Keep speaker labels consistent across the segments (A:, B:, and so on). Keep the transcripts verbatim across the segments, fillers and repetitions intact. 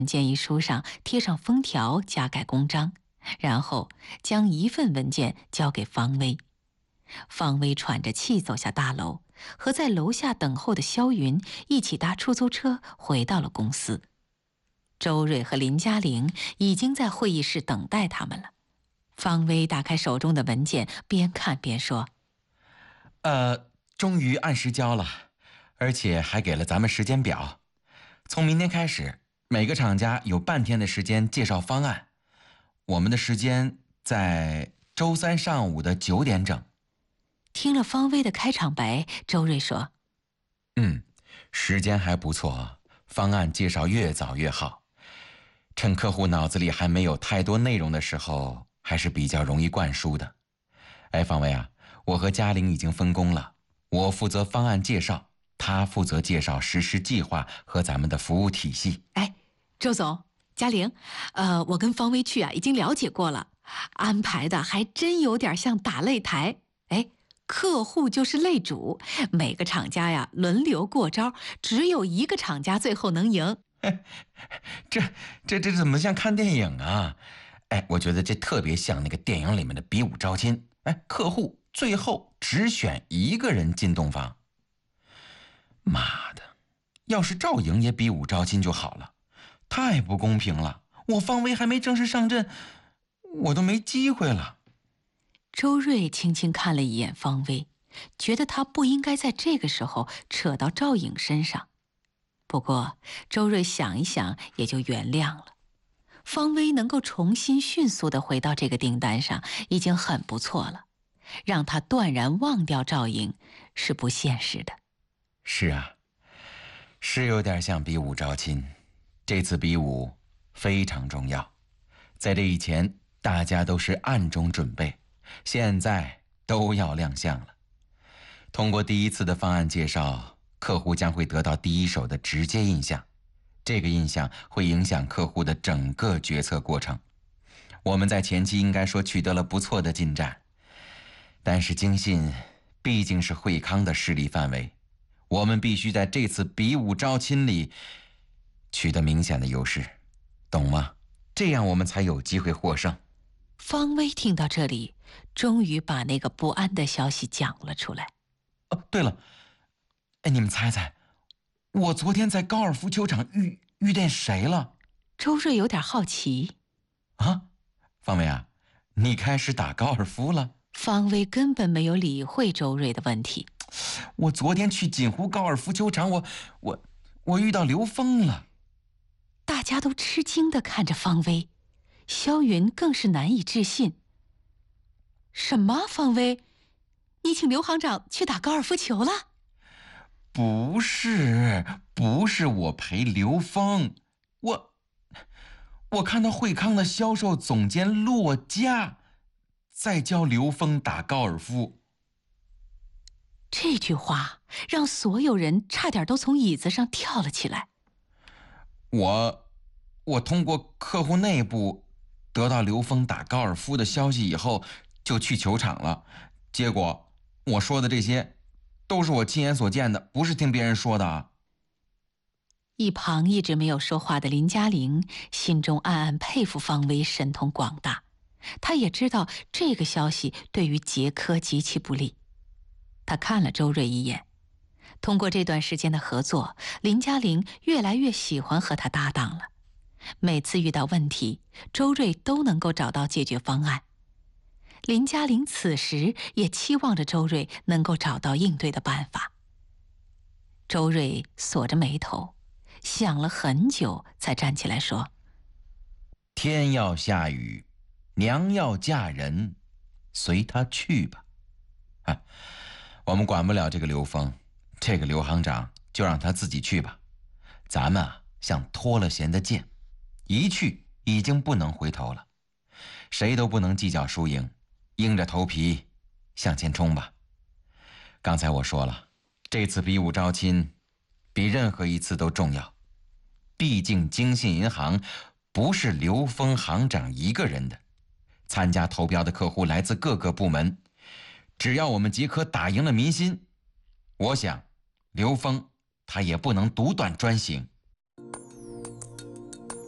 A: 建议书上贴上封条，加盖公章，然后将一份文件交给方威。方威喘着气走下大楼，和在楼下等候的肖云一起搭出租车回到了公司。周瑞和林嘉玲已经在会议室等待他们了。方威打开手中的文件，边看边说：“
B: 呃，终于按时交了，而且还给了咱们时间表。从明天开始，每个厂家有半天的时间介绍方案。我们的时间在周三上午的九点整。”
A: 听了方威的开场白，周瑞说：“
B: 嗯，时间还不错，方案介绍越早越好。趁客户脑子里还没有太多内容的时候，还是比较容易灌输的。哎，方威啊，我和嘉玲已经分工了，我负责方案介绍，他负责介绍实施计划和咱们的服务体系。”
A: 哎，周总，嘉玲，呃，我跟方威去啊，已经了解过了，安排的还真有点像打擂台。哎，客户就是擂主，每个厂家呀轮流过招，只有一个厂家最后能赢。
B: 这这这怎么像看电影啊？哎，我觉得这特别像那个电影里面的比武招亲。哎，客户最后只选一个人进洞房。妈的，要是赵颖也比武招亲就好了，太不公平了！我方威还没正式上阵，我都没机会了。
A: 周瑞轻轻看了一眼方威，觉得他不应该在这个时候扯到赵颖身上。不过周瑞想一想，也就原谅了。方威能够重新迅速地回到这个订单上，已经很不错了。让他断然忘掉赵颖是不现实的。
B: 是啊，是有点像比武招亲。这次比武非常重要，在这以前大家都是暗中准备，现在都要亮相了。通过第一次的方案介绍，客户将会得到第一手的直接印象，这个印象会影响客户的整个决策过程。我们在前期应该说取得了不错的进展，但是京信毕竟是惠康的势力范围，我们必须在这次比武招亲里取得明显的优势，懂吗？这样我们才有机会获胜。
A: 方威听到这里，终于把那个不安的消息讲了出来。
B: 哦，对了，哎，你们猜猜，我昨天在高尔夫球场遇遇见谁了？
A: 周瑞有点好奇。
B: 啊，方威啊，你开始打高尔夫了？
A: 方威根本没有理会周瑞的问题。
B: 我昨天去锦湖高尔夫球场，我我我遇到刘峰了。
A: 大家都吃惊地看着方威，肖云更是难以置信。什么？方威，你请刘行长去打高尔夫球了？
B: 不是，不是我陪刘峰，我我看到惠康的销售总监骆家在教刘峰打高尔夫。
A: 这句话让所有人差点都从椅子上跳了起来。
B: 我我通过客户内部得到刘峰打高尔夫的消息以后，就去球场了。结果我说的这些都是我亲眼所见的，不是听别人说的啊。
A: 一旁一直没有说话的林嘉玲心中暗暗佩服方威神通广大，她也知道这个消息对于杰科极其不利。她看了周瑞一眼，通过这段时间的合作，林嘉玲越来越喜欢和他搭档了。每次遇到问题，周瑞都能够找到解决方案。林嘉玲此时也期望着周瑞能够找到应对的办法。周瑞锁着眉头，想了很久，才站起来说：“
B: 天要下雨，娘要嫁人，随他去吧。啊，我们管不了这个刘峰，这个刘行长就让他自己去吧。咱们啊，像脱了弦的箭，一去已经不能回头了。谁都不能计较输赢，硬着头皮向前冲吧。刚才我说了，这次比武招亲比任何一次都重要。毕竟京信银行不是刘峰行长一个人的，参加投标的客户来自各个部门。只要我们杰科打赢了民心，我想刘峰他也不能独断专行。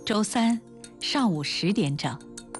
A: 周三上午十点整，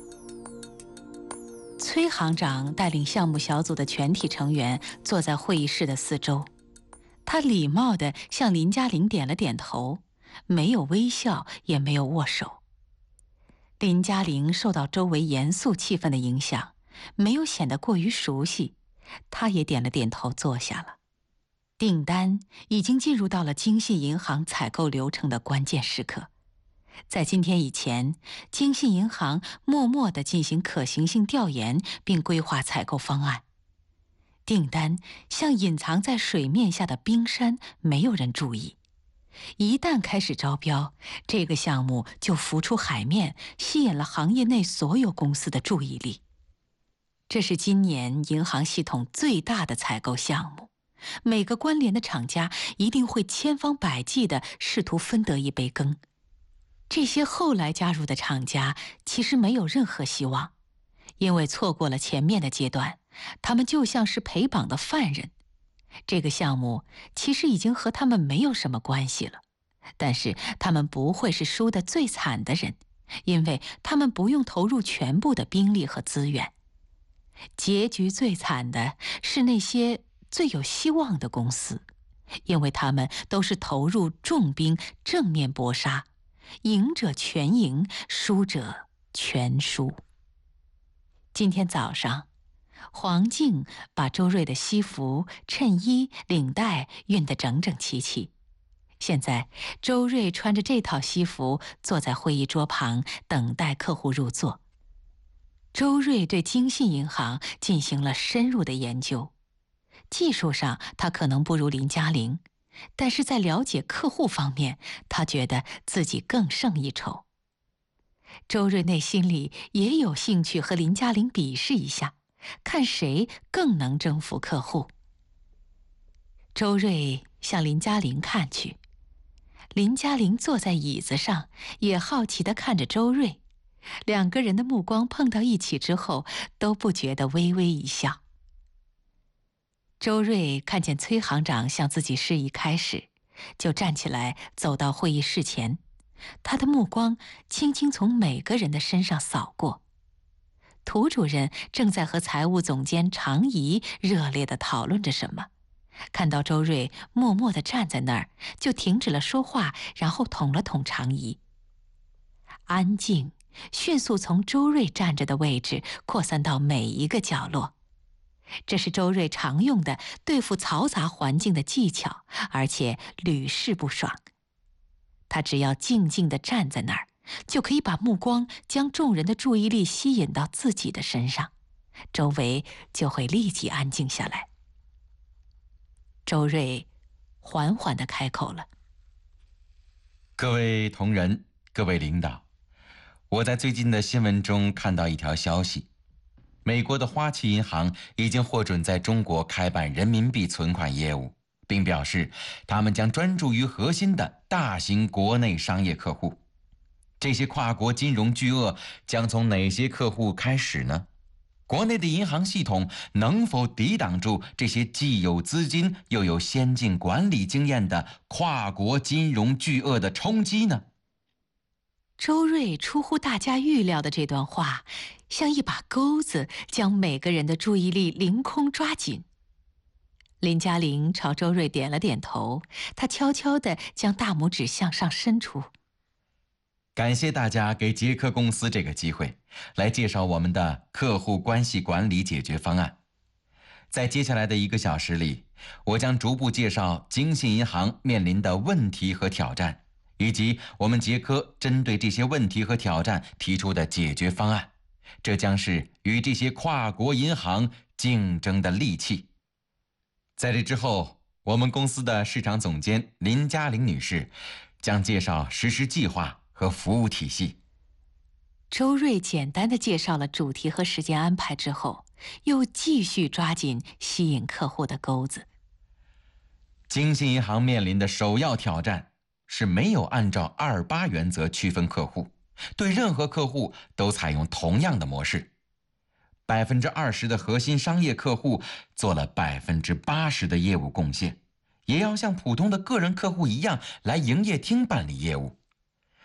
A: 崔行长带领项目小组的全体成员坐在会议室的四周，他礼貌地向林嘉玲点了点头，没有微笑，也没有握手。林嘉玲受到周围严肃气氛的影响，没有显得过于熟悉，她也点了点头，坐下了。订单已经进入到了京信银行采购流程的关键时刻。在今天以前，京信银行默默地进行可行性调研，并规划采购方案。订单像隐藏在水面下的冰山，没有人注意。一旦开始招标，这个项目就浮出海面，吸引了行业内所有公司的注意力。这是今年银行系统最大的采购项目，每个关联的厂家一定会千方百计地试图分得一杯羹。这些后来加入的厂家其实没有任何希望，因为错过了前面的阶段，他们就像是陪绑的犯人。这个项目其实已经和他们没有什么关系了，但是他们不会是输得最惨的人，因为他们不用投入全部的兵力和资源。结局最惨的是那些最有希望的公司，因为他们都是投入重兵正面搏杀，赢者全赢，输者全输。今天早上，黄静把周瑞的西服、衬衣、领带熨得整整齐齐。现在，周瑞穿着这套西服坐在会议桌旁，等待客户入座。周瑞对京信银行进行了深入的研究，技术上他可能不如林嘉玲，但是在了解客户方面，他觉得自己更胜一筹。周瑞内心里也有兴趣和林嘉玲比试一下，看谁更能征服客户。周瑞向林嘉玲看去，林嘉玲坐在椅子上，也好奇地看着周瑞。两个人的目光碰到一起之后，都不觉得微微一笑。周瑞看见崔行长向自己示意开始，就站起来走到会议室前，他的目光轻轻从每个人的身上扫过。涂主任正在和财务总监常怡热烈地讨论着什么，看到周瑞默默地站在那儿，就停止了说话，然后捅了捅常怡。安静迅速从周瑞站着的位置扩散到每一个角落，这是周瑞常用的对付嘈杂环境的技巧，而且屡试不爽。他只要静静地站在那儿，就可以把目光将众人的注意力吸引到自己的身上，周围就会立即安静下来。周瑞缓缓地开口了：
B: 各位同仁，各位领导，我在最近的新闻中看到一条消息，美国的花旗银行已经获准在中国开办人民币存款业务，并表示他们将专注于核心的大型国内商业客户。这些跨国金融巨鳄将从哪些客户开始呢？国内的银行系统能否抵挡住这些既有资金又有先进管理经验的跨国金融巨鳄的冲击呢？
A: 周瑞出乎大家预料的这段话，像一把钩子，将每个人的注意力凌空抓紧。林嘉玲朝周瑞点了点头，她悄悄地将大拇指向上伸出。
B: 感谢大家给捷科公司这个机会，来介绍我们的客户关系管理解决方案。在接下来的一个小时里，我将逐步介绍京信银行面临的问题和挑战，以及我们捷科针对这些问题和挑战提出的解决方案。这将是与这些跨国银行竞争的利器。在这之后，我们公司的市场总监林嘉玲女士将介绍实施计划和服务体系。
A: 周瑞简单地介绍了主题和时间安排之后，又继续抓紧吸引客户的钩子。
B: 京信银行面临的首要挑战是没有按照二八原则区分客户，对任何客户都采用同样的模式。百分之二十的核心商业客户做了百分之八十的业务贡献，也要像普通的个人客户一样来营业厅办理业务。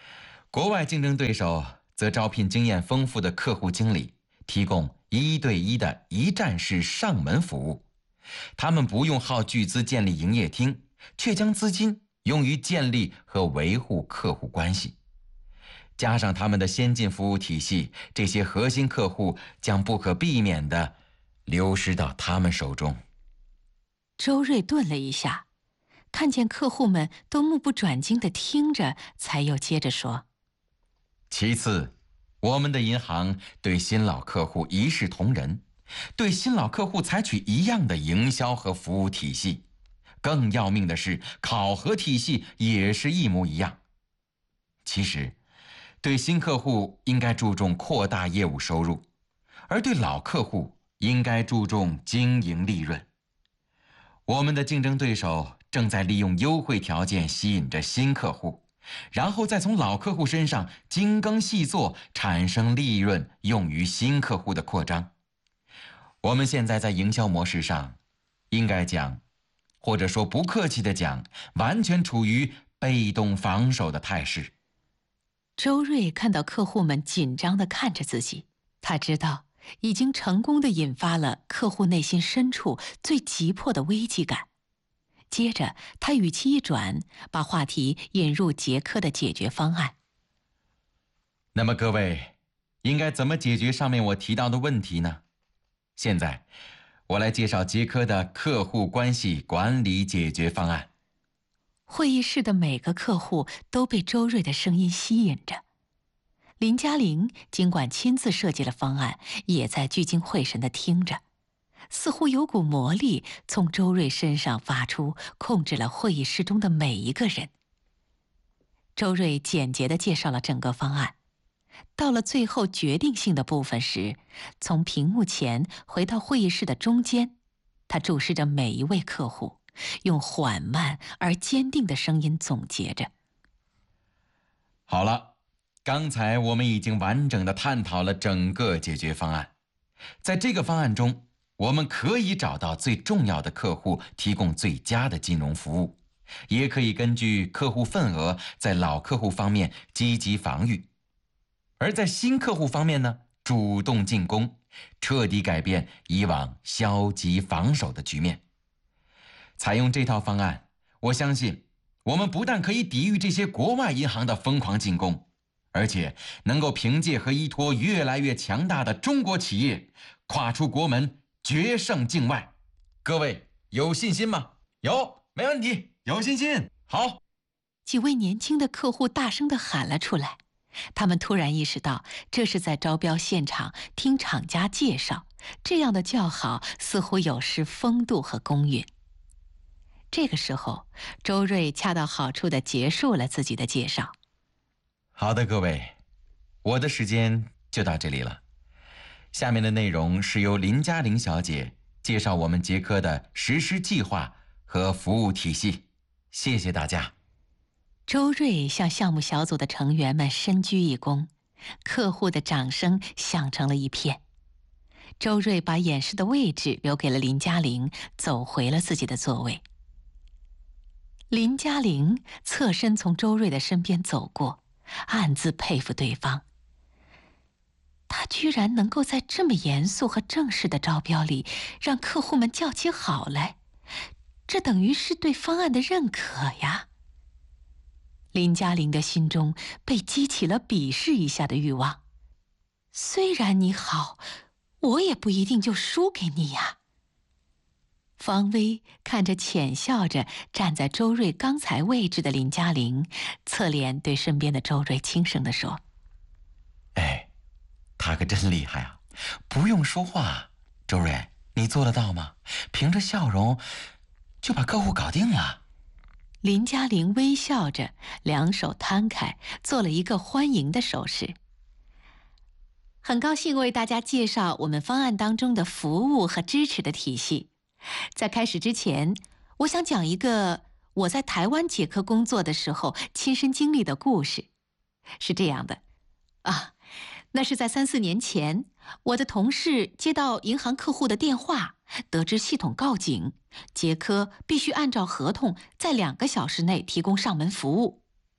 B: 国外竞争对手则招聘经验丰富的客户经理，提供一对一的一站式上门服务。他们不用耗巨资建立营业厅，却将资金用于建立和维护客户关系。加上他们的先进服务体系，这些核心客户将不可避免地流失到他们手中。
A: 周瑞顿了一下，看见客户们都目不转睛地听着，才又接着说：
B: 其次，我们的银行对新老客户一视同仁，对新老客户采取一样的营销和服务体系。更要命的是，考核体系也是一模一样。其实，对新客户应该注重扩大业务收入，而对老客户应该注重经营利润。我们的竞争对手正在利用优惠条件吸引着新客户，然后再从老客户身上精耕细作，产生利润，用于新客户的扩张。我们现在在营销模式上，应该讲，或者说不客气地讲，完全处于被动防守的态势。
A: 周瑞看到客户们紧张地看着自己，他知道已经成功地引发了客户内心深处最急迫的危机感。接着，他语气一转，把话题引入杰克的解决方案。
B: 那么各位，应该怎么解决上面我提到的问题呢？现在，我来介绍杰克的客户关系管理解决方案。
A: 会议室的每个客户都被周瑞的声音吸引着。林嘉玲尽管亲自设计了方案，也在聚精会神地听着，似乎有股魔力从周瑞身上发出，控制了会议室中的每一个人。周瑞简洁地介绍了整个方案，到了最后决定性的部分时，从屏幕前回到会议室的中间，他注视着每一位客户，用缓慢而坚定的声音总结着：
B: 好了，刚才我们已经完整地探讨了整个解决方案。在这个方案中，我们可以找到最重要的客户，提供最佳的金融服务，也可以根据客户份额在老客户方面积极防御，而在新客户方面呢，主动进攻，彻底改变以往消极防守的局面。采用这套方案，我相信我们不但可以抵御这些国外银行的疯狂进攻，而且能够凭借和依托越来越强大的中国企业，跨出国门，决胜境外。各位有信心吗？有，没问题，有信心。好，
A: 几位年轻的客户大声地喊了出来。他们突然意识到，这是在招标现场听厂家介绍，这样的叫好似乎有失风度和公允。这个时候，周瑞恰到好处地结束了自己的介绍。
B: 好的，各位，我的时间就到这里了。下面的内容是由林嘉玲小姐介绍我们杰科的实施计划和服务体系。谢谢大家。
A: 周瑞向项目小组的成员们深鞠一躬，客户的掌声响成了一片。周瑞把演示的位置留给了林嘉玲，走回了自己的座位。林嘉玲侧身从周瑞的身边走过，暗自佩服对方。他居然能够在这么严肃和正式的招标里，让客户们叫起好来，这等于是对方案的认可呀。林嘉玲的心中被激起了鄙视一下的欲望。虽然你好，我也不一定就输给你呀。方薇看着浅笑着站在周瑞刚才位置的林嘉玲，侧脸对身边的周瑞轻声地说：
B: 哎，他可真厉害啊，不用说话。周瑞，你做得到吗？凭着笑容就把客户搞定了。
A: 林嘉玲微笑着，两手摊开，做了一个欢迎的手势。很高兴为大家介绍我们方案当中的服务和支持的体系。在开始之前，我想讲一个我在台湾捷科工作的时候亲身经历的故事。是这样的啊，那是在三四年前，我的同事接到银行客户的电话，得知系统告警，捷科必须按照合同在两个小时内提供上门服务。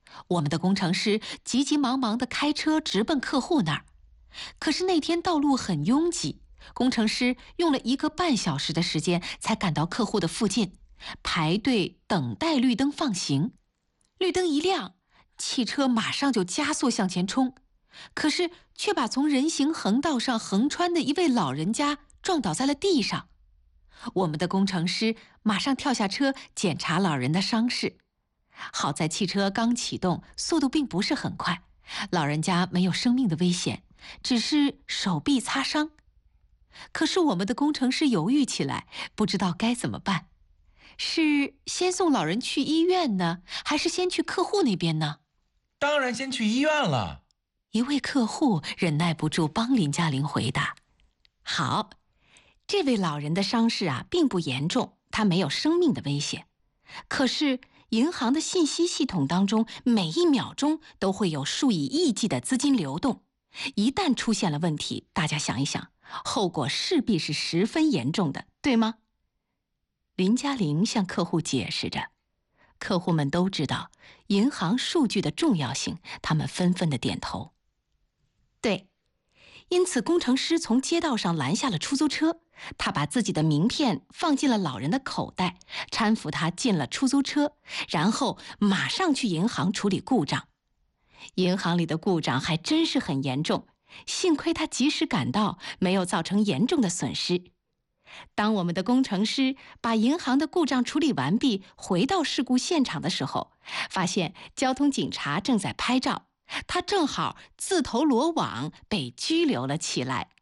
A: 我们的工程师急急忙忙地开车直奔客户那儿。可是那天道路很拥挤，工程师用了一个半小时的时间才赶到客户的附近，排队等待绿灯放行。绿灯一亮，汽车马上就加速向前冲，可是却把从人行横道上横穿的一位老人家撞倒在了地上。我们的工程师马上跳下车检查老人的伤势。好在汽车刚启动，速度并不是很快，老人家没有生命的危险，只是手臂擦伤。可是我们的工程师犹豫起来，不知道该怎么办。是先送老人去医院呢，还是先去客户那边呢？
B: 当然先去医院了。
A: 一位客户忍耐不住帮林嘉玲回答：好，这位老人的伤势啊并不严重，他没有生命的危险。可是银行的信息系统当中，每一秒钟都会有数以亿计的资金流动，一旦出现了问题，大家想一想，后果势必是十分严重的，对吗？林嘉玲向客户解释着，客户们都知道银行数据的重要性，他们纷纷的点头。对，因此工程师从街道上拦下了出租车，他把自己的名片放进了老人的口袋，搀扶他进了出租车，然后马上去银行处理故障。银行里的故障还真是很严重，幸亏他及时赶到，没有造成严重的损失。当我们的工程师把银行的故障处理完毕，回到事故现场的时候，发现交通警察正在拍照，他正好自投罗网，被拘留了起来。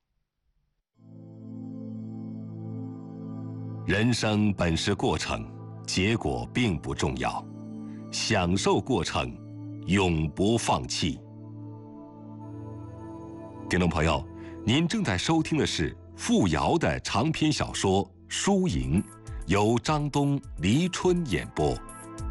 C: 人生本是过程，结果并不重要，享受过程，永不放弃。听众朋友，您正在收听的是傅瑶的长篇小说《输赢》，由张东、黎春演播。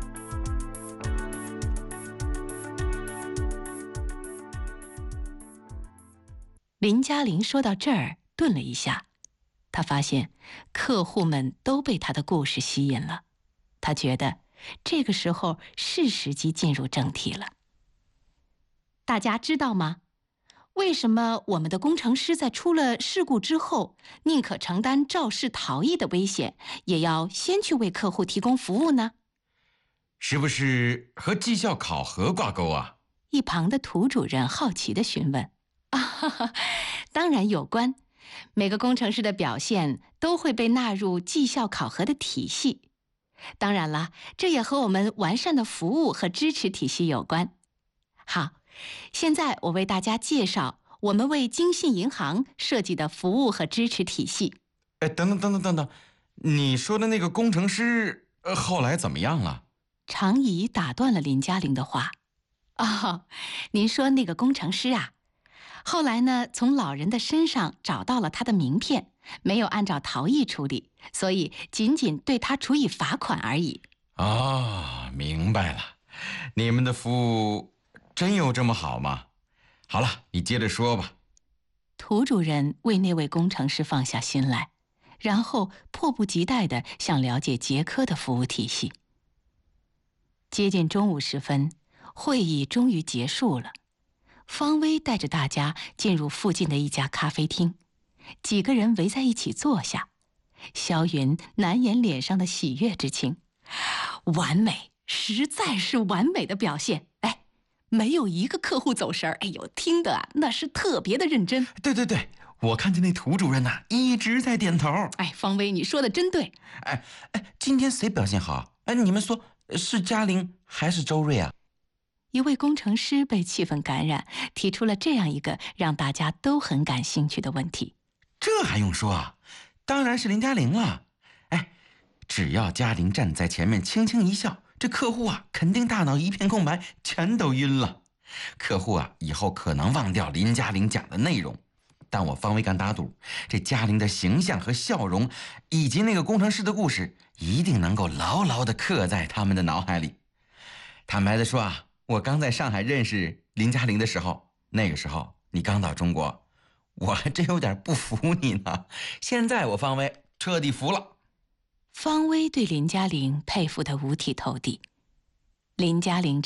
A: 林嘉玲说到这儿，顿了一下，她发现客户们都被她的故事吸引了，她觉得这个时候是时机进入正题了。大家知道吗？为什么我们的工程师在出了事故之后，宁可承担肇事逃逸的危险，也要先去为客户提供服务呢？
B: 是不是和绩效考核挂钩啊？
A: 一旁的涂主任好奇地询问。啊哈哈，当然有关。每个工程师的表现都会被纳入绩效考核的体系。当然了，这也和我们完善的服务和支持体系有关。好，现在我为大家介绍我们为京信银行设计的服务和支持体系。
B: 哎，等等等等等等，你说的那个工程师、呃、后来怎么样了？
A: 常怡打断了林嘉玲的话。哦，您说那个工程师啊，后来呢，从老人的身上找到了他的名片，没有按照逃逸处理，所以仅仅对他处以罚款而已。
B: 哦，明白了，你们的服务真有这么好吗？好了，你接着说吧。
A: 涂主任为那位工程师放下心来，然后迫不及待地想了解捷科的服务体系。接近中午时分，会议终于结束了。方薇带着大家进入附近的一家咖啡厅，几个人围在一起坐下。萧云难掩脸上的喜悦之情，完美，实在是完美的表现。哎，没有一个客户走神儿，哎呦，听得啊，那是特别的认真。
B: 对对对，我看见那涂主任呐、啊，一直在点头。
A: 哎，方薇，你说的真对。
B: 哎哎，今天谁表现好？哎，你们说是嘉玲还是周瑞啊？
A: 一位工程师被气氛感染，提出了这样一个让大家都很感兴趣的问题。
B: 这还用说啊？当然是林嘉玲了。哎，只要嘉玲站在前面轻轻一笑，这客户啊肯定大脑一片空白，全都晕了。客户啊以后可能忘掉林嘉玲讲的内容，但我方薇敢打赌，这嘉玲的形象和笑容，以及那个工程师的故事，一定能够牢牢地刻在他们的脑海里。坦白地说啊，我刚在上海认识林嘉玲的时候，那个时候你刚到中国，我还真有点不服你呢。现在我方薇彻底服了。
A: 方薇对林嘉玲佩服得五体投地。林嘉玲知道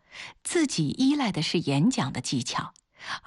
A: 自己依赖的是演讲的技巧，